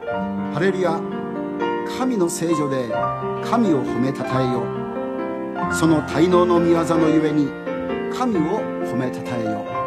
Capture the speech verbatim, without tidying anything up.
ハレルヤ、神の聖女で神を褒めたたえよ。その大能の御業のゆえに神を褒めたたえよ。